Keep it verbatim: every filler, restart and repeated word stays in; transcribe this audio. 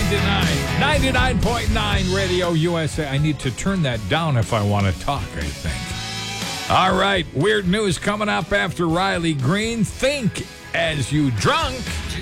ninety-nine. ninety-nine point nine Radio U S A. I need to turn that down if I want to talk, I think. All right, weird news coming up after Riley Green. Think as you drunk.